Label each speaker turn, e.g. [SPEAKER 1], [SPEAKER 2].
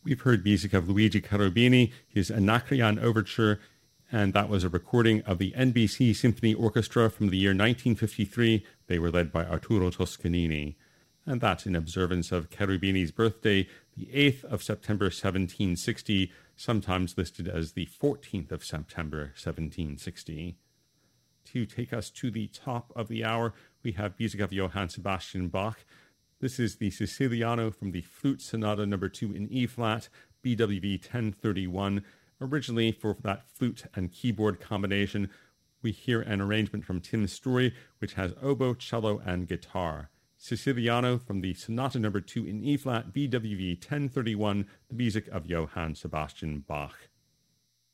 [SPEAKER 1] We've heard music of Luigi Cherubini, his Anacreon Overture, and that was a recording of the NBC Symphony Orchestra from the year 1953. They were led by Arturo Toscanini. And that's in observance of Cherubini's birthday, the 8th of September 1760, sometimes listed as the 14th of September 1760. To take us to the top of the hour, we have music of Johann Sebastian Bach. This is the Siciliano from the Flute Sonata No. 2 in E-flat, BWV 1031. Originally for that flute and keyboard combination, we hear an arrangement from Tim Story, which has oboe, cello, and guitar. Siciliano from the Sonata No. 2 in E-flat, BWV 1031, the music of Johann Sebastian Bach.